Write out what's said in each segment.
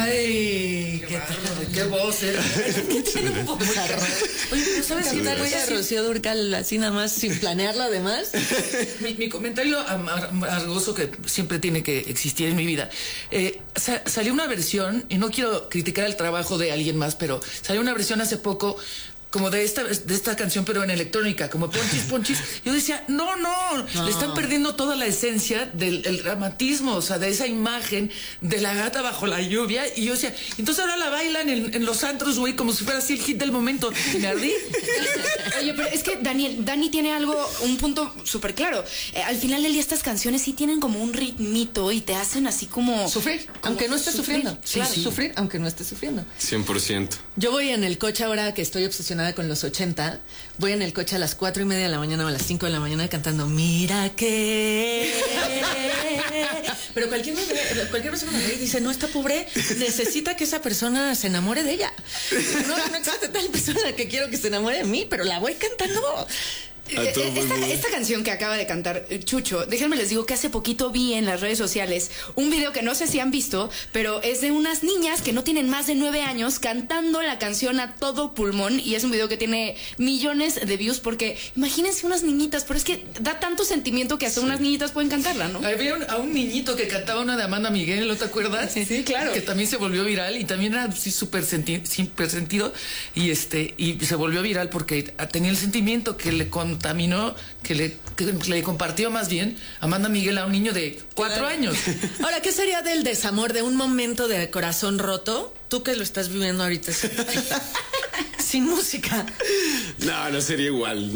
Ay, qué voz, ¿eh? Oye, ¿sabes qué tal? Voy a Rocío Dúrcal así nada más sin planearlo además. Mi comentario amargoso que siempre tiene que existir en mi vida. Salió una versión, y no quiero criticar el trabajo de alguien más, pero salió una versión hace poco como de esta canción, pero en electrónica, como Ponchis. Yo decía, no, le están perdiendo toda la esencia del dramatismo, o sea, de esa imagen de la gata bajo la lluvia. Y yo decía, entonces ahora la bailan en los antros, güey, como si fuera así el hit del momento. Me ardí. Oye, pero es que Dani tiene un punto súper claro. Al final del día estas canciones sí tienen como un ritmito y te hacen así como... Sufrir, aunque no estés sufriendo. Sí, claro, sí. Sufrir, aunque no estés sufriendo. 100%. Yo voy en el coche ahora que estoy obsesionada con los 80. Voy en el coche a las 4:30 de la mañana o a las 5 de la mañana cantando Mira que... Pero cualquier persona me ve y dice, no, esta pobre necesita que esa persona se enamore de ella. No existe tal persona que quiero que se enamore de mí, pero la voy cantando. Esta canción que acaba de cantar Chucho, déjenme les digo que hace poquito vi en las redes sociales un video que no sé si han visto, pero es de unas niñas que no tienen más de 9 años cantando la canción a todo pulmón, y es un video que tiene millones de views, porque imagínense unas niñitas, pero es que da tanto sentimiento que hasta unas niñitas pueden cantarla, ¿no? Había a un niñito que cantaba una de Amanda Miguel, ¿no te acuerdas? Sí, claro. Que también se volvió viral y también era así súper sentido y se volvió viral porque tenía el sentimiento que le contaminó, que le compartió más bien Amanda Miguel a un niño de 4 años. Ahora, ¿qué sería del desamor, de un momento de corazón roto? Tú que lo estás viviendo ahorita sin música. No sería igual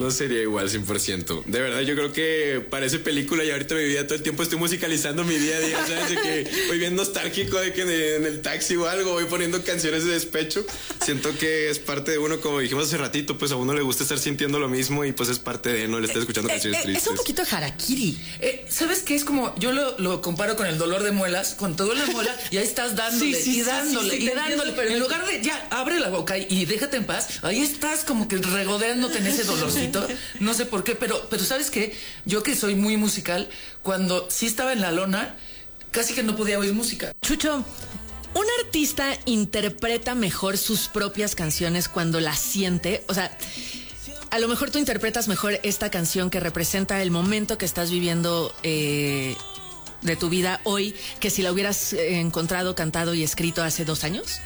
100%. De verdad, yo creo que parece película y ahorita mi vida todo el tiempo estoy musicalizando mi día a día, ¿sabes? De que voy bien nostálgico de que en el taxi o algo voy poniendo canciones de despecho. Siento que es parte de uno, como dijimos hace ratito, pues a uno le gusta estar sintiendo lo mismo y pues es parte de no le está escuchando canciones tristes. Es un poquito harakiri. ¿Sabes qué? Es como, yo lo comparo con el dolor de muelas, con todo la muela, y ahí estás dándole y dándole, pero en lugar de ya abre la boca y déjate en paz, ahí estás como que regodeándote en ese dolorcito. No sé por qué, pero ¿sabes qué? Yo que soy muy musical, cuando sí estaba en la lona, casi que no podía oír música. Chucho, ¿un artista interpreta mejor sus propias canciones cuando las siente? O sea, a lo mejor tú interpretas mejor esta canción que representa el momento que estás viviendo de tu vida hoy, que si la hubieras encontrado, cantado y escrito hace 2 años.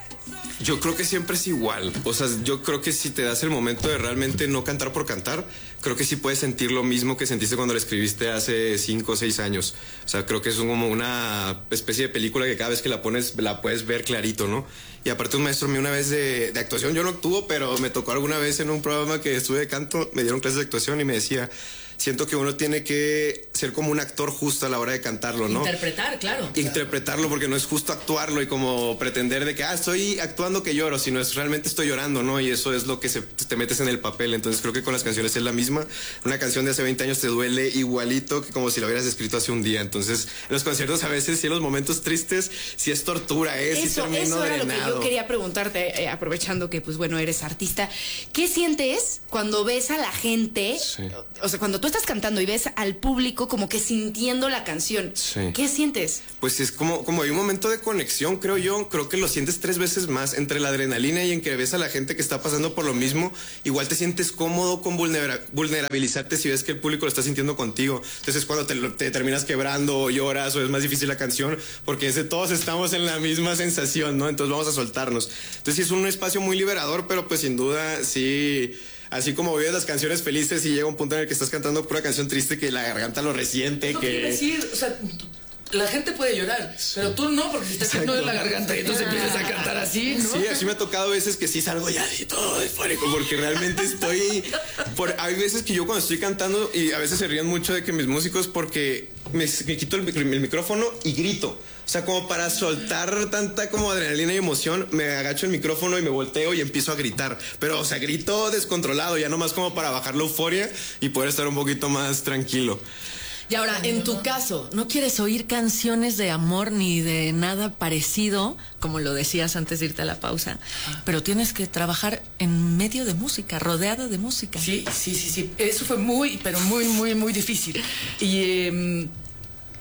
Yo creo que siempre es igual. O sea, yo creo que si te das el momento de realmente no cantar por cantar, creo que sí puedes sentir lo mismo que sentiste cuando lo escribiste hace 5 o 6 años. O sea, creo que es como una especie de película que cada vez que la pones la puedes ver clarito, ¿no? Y aparte un maestro mío una vez de actuación, yo no actúo, pero me tocó alguna vez en un programa que estuve de canto, me dieron clases de actuación y me decía... Siento que uno tiene que ser como un actor justo a la hora de cantarlo, ¿no? Interpretar, claro. Interpretarlo, porque no es justo actuarlo y como pretender de que, estoy actuando que lloro, sino es realmente estoy llorando, ¿no? Y eso es lo que te metes en el papel. Entonces creo que con las canciones es la misma. Una canción de hace 20 años te duele igualito que como si la hubieras escrito hace un día. Entonces, en los conciertos a veces, sí, en los momentos tristes, sí es tortura, sí termino eso era drenado. lo que yo quería preguntarte, aprovechando que, pues bueno, eres artista. ¿Qué sientes cuando ves a la gente? Sí. O sea, cuando tú estás cantando y ves al público como que sintiendo la canción. Sí. ¿Qué sientes? Pues es como hay un momento de conexión, creo yo. Creo que lo sientes 3 veces más entre la adrenalina y en que ves a la gente que está pasando por lo mismo. Igual te sientes cómodo con vulnerabilizarte si ves que el público lo está sintiendo contigo. Entonces es cuando te terminas quebrando o lloras o es más difícil la canción porque todos estamos en la misma sensación, ¿no? Entonces vamos a soltarnos. Entonces sí es un espacio muy liberador, pero pues sin duda sí... Así como vives las canciones felices y llega un punto en el que estás cantando pura canción triste que la garganta lo resiente. No quiere decir, o sea, la gente puede llorar, pero tú no, porque si te estás de la garganta y entonces empiezas a cantar así, ¿no? Sí, así me ha tocado veces que sí salgo ya así todo eufórico porque realmente estoy... Hay veces que yo cuando estoy cantando y a veces se ríen mucho de que mis músicos porque me quito el micrófono y grito. O sea, como para soltar tanta como adrenalina y emoción, me agacho el micrófono y me volteo y empiezo a gritar. Pero, o sea, grito descontrolado, ya nomás como para bajar la euforia y poder estar un poquito más tranquilo. Y ahora, en tu caso, ¿no quieres oír canciones de amor ni de nada parecido, como lo decías antes de irte a la pausa? Pero tienes que trabajar en medio de música, rodeado de música. Sí. Eso fue muy, pero muy, muy, muy difícil.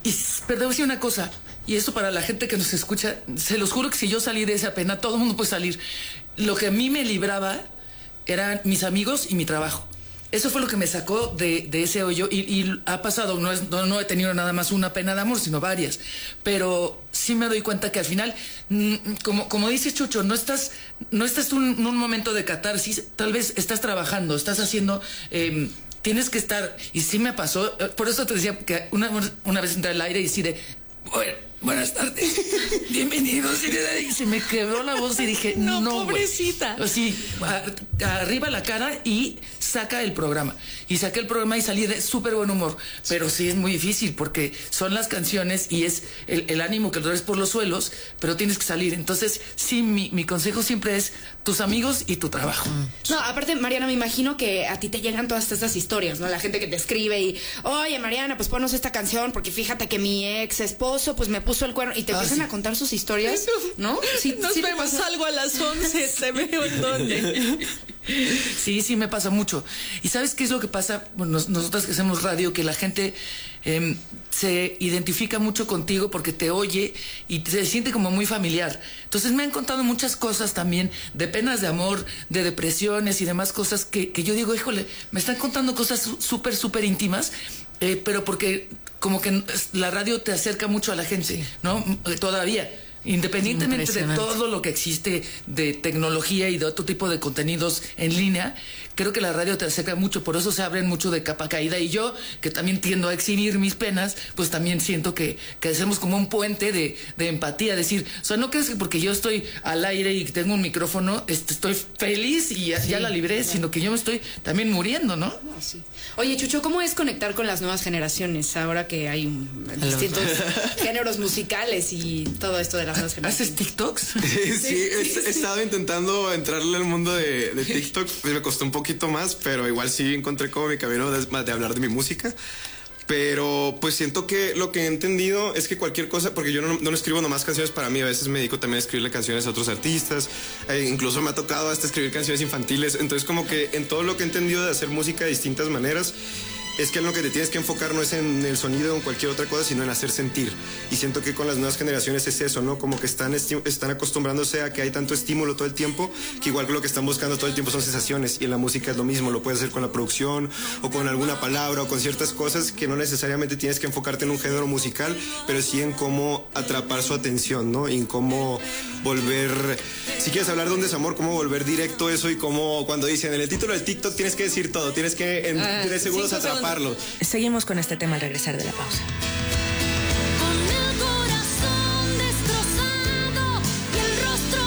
pero debo decir una cosa, y esto para la gente que nos escucha, se los juro que si yo salí de esa pena, todo el mundo puede salir. Lo que a mí me libraba eran mis amigos y mi trabajo. Eso fue lo que me sacó de ese hoyo y ha pasado, no he tenido nada más una pena de amor, sino varias. Pero sí me doy cuenta que al final, como dice Chucho, no estás en un momento de catarsis, tal vez estás trabajando, estás haciendo... tienes que estar, y sí me pasó, por eso te decía que una vez entré al aire y así de... Buenas tardes, bienvenidos. Y se me quebró la voz y dije, no, pobrecita. Así, arriba la cara y saca el programa. Y saqué el programa y salí de súper buen humor. Pero sí es muy difícil porque son las canciones y es el ánimo que lo traes por los suelos, pero tienes que salir. Entonces, sí, mi consejo siempre es tus amigos y tu trabajo. No, aparte, Mariana, me imagino que a ti te llegan todas estas historias, ¿no? La gente que te escribe y, oye, Mariana, pues ponnos esta canción porque fíjate que mi ex esposo, pues me puso el cuerno, y te empiezan a contar sus historias, ¿no? Sí, nos vemos, salgo a las 11, te veo en dónde. Sí, me pasa mucho. ¿Y sabes qué es lo que pasa? Bueno, nosotros que hacemos radio, que la gente se identifica mucho contigo porque te oye y se siente como muy familiar. Entonces me han contado muchas cosas también de penas de amor, de depresiones y demás cosas que yo digo, híjole, me están contando cosas súper íntimas, pero porque como que la radio te acerca mucho a la gente, ¿no? Todavía. Independientemente de todo lo que existe de tecnología y de otro tipo de contenidos en línea, creo que la radio te acerca mucho, por eso se abren mucho de capa caída. Y yo, que también tiendo a exhibir mis penas, pues también siento que hacemos como un puente de empatía, decir, o sea, no crees que porque yo estoy al aire y tengo un micrófono, estoy feliz y ya la libré, sino que yo me estoy también muriendo, ¿no? Sí. Oye, Chucho, ¿cómo es conectar con las nuevas generaciones ahora que hay distintos géneros musicales y todo esto de las nuevas generaciones? ¿Haces TikToks? Sí, he estado intentando entrarle al mundo de TikTok, pues me costó un poquito más, pero igual sí encontré como mi camino de hablar de mi música. Pero pues siento que lo que he entendido es que cualquier cosa, porque yo no escribo nomás canciones para mí, a veces me dedico también a escribirle canciones a otros artistas, incluso me ha tocado hasta escribir canciones infantiles. Entonces como que en todo lo que he entendido de hacer música de distintas maneras, es que en lo que te tienes que enfocar no es en el sonido o en cualquier otra cosa, sino en hacer sentir. Y siento que con las nuevas generaciones es eso, ¿no? Como que están acostumbrándose a que hay tanto estímulo todo el tiempo, que igual que lo que están buscando todo el tiempo son sensaciones. Y en la música es lo mismo, lo puedes hacer con la producción o con alguna palabra o con ciertas cosas que no necesariamente tienes que enfocarte en un género musical, pero sí en cómo atrapar su atención, ¿no? Y en cómo volver, si quieres hablar de un desamor, cómo volver directo eso, y cómo cuando dicen en el título del TikTok tienes que decir todo, tienes que en 3 segundos atrapar. Seguimos con este tema al regresar de la pausa. Con el corazón destrozado y el rostro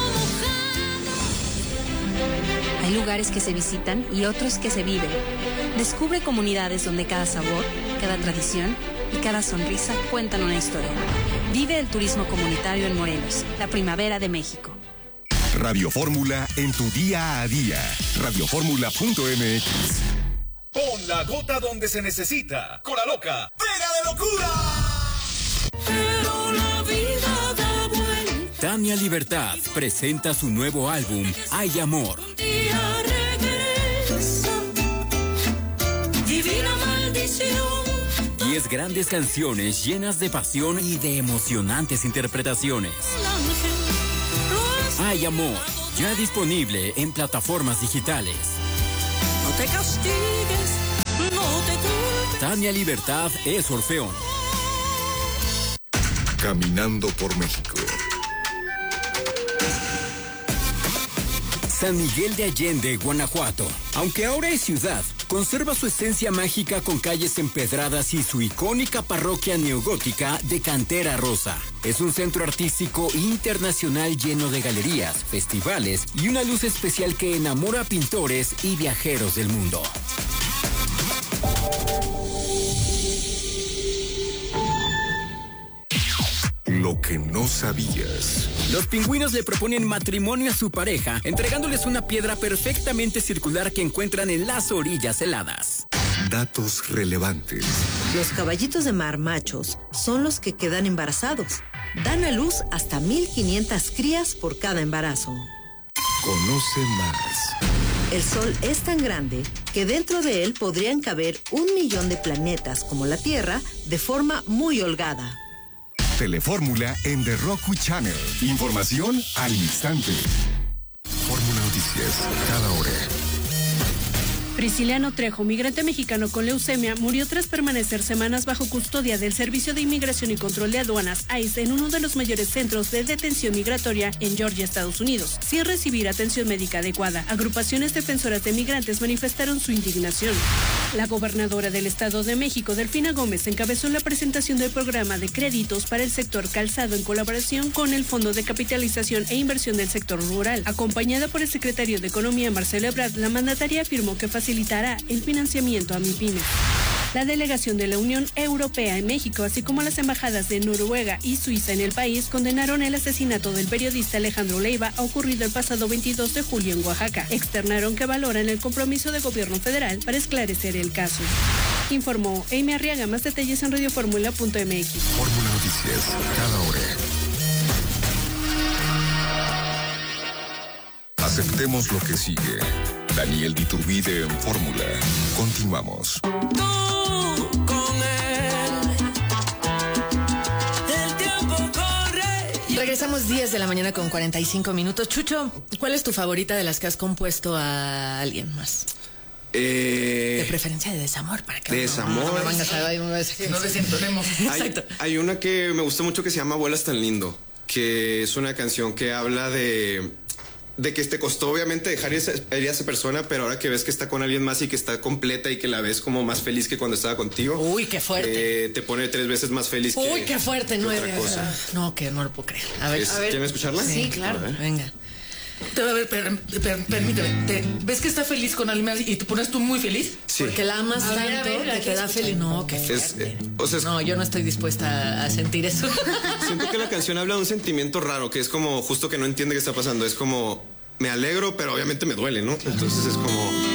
mojado. Hay lugares que se visitan y otros que se viven. Descubre comunidades donde cada sabor, cada tradición y cada sonrisa cuentan una historia. Vive el turismo comunitario en Morelos, la primavera de México. Radio Fórmula en tu día a día. Radioformula.mx. Pon la gota donde se necesita. Con la loca. ¡Pega de locura! Pero la vida da vuelta. Tania Libertad presenta su nuevo álbum, Hay Amor. Un día regresa. Divina maldición. 10 grandes canciones llenas de pasión y de emocionantes interpretaciones. Hay Amor, ya disponible en plataformas digitales. No te castigues, no te culpes. Tania Libertad es Orfeón. Caminando por México. San Miguel de Allende, Guanajuato. Aunque ahora es ciudad, conserva su esencia mágica con calles empedradas y su icónica parroquia neogótica de cantera rosa. Es un centro artístico internacional lleno de galerías, festivales y una luz especial que enamora a pintores y viajeros del mundo. Lo que no sabías. Los pingüinos le proponen matrimonio a su pareja, entregándoles una piedra perfectamente circular que encuentran en las orillas heladas. Datos relevantes. Los caballitos de mar machos son los que quedan embarazados. Dan a luz hasta 1,500 crías por cada embarazo. Conoce más. El Sol es tan grande que dentro de él podrían caber 1 millón de planetas como la Tierra de forma muy holgada. Telefórmula en The Roku Channel. Información al instante. Fórmula Noticias, cada hora. Prisciliano Trejo, migrante mexicano con leucemia, murió tras permanecer semanas bajo custodia del Servicio de Inmigración y Control de Aduanas, ICE, en uno de los mayores centros de detención migratoria en Georgia, Estados Unidos, sin recibir atención médica adecuada. Agrupaciones defensoras de migrantes manifestaron su indignación. La gobernadora del Estado de México, Delfina Gómez, encabezó la presentación del programa de créditos para el sector calzado en colaboración con el Fondo de Capitalización e Inversión del Sector Rural. Acompañada por el secretario de Economía, Marcelo Ebrard, la mandataria afirmó que facilitará el financiamiento a MIPYMES. La delegación de la Unión Europea en México, así como las embajadas de Noruega y Suiza en el país, condenaron el asesinato del periodista Alejandro Leiva, ocurrido el pasado 22 de julio en Oaxaca. Externaron que valoran el compromiso del gobierno federal para esclarecer el caso. Informó Amy Arriaga. Más detalles en radioformula.mx. Fórmula Noticias, cada hora. Aceptemos lo que sigue. Daniel Iturbide en Fórmula. Continuamos. Tú con él, el tiempo corre. Regresamos 10 de la mañana con 45 minutos. Chucho, ¿cuál es tu favorita de las que has compuesto a alguien más? De preferencia de desamor, para que desamor. No desentonemos. Hay una que me gusta mucho que se llama Vuelas tan lindo, que es una canción que habla de que te costó obviamente dejar a esa persona, pero ahora que ves que está con alguien más y que está completa y que la ves como más feliz que cuando estaba contigo. Uy, qué fuerte. Te pone 3 veces más feliz. Uy, qué fuerte, que 9. otra cosa. No, que no lo puedo creer. A ver. ¿Quieren escucharla? Sí, claro. Venga. A ver, permíteme. ¿Ves que está feliz con alguien más y te pones tú muy feliz? Sí. Porque la amas tanto que te da feliz. No, qué fuerte. No, yo no estoy dispuesta a sentir eso. Siento que la canción habla de un sentimiento raro, que es como justo que no entiende qué está pasando. Es como, me alegro, pero obviamente me duele, ¿no? Entonces es como...